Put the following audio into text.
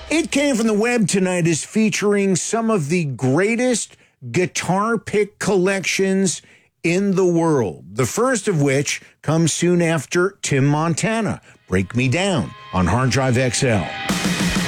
It Came from the Web tonight is featuring some of the greatest guitar pick collections in the world. The first of which comes soon after Tim Montana. Break Me Down on Hard Drive XL.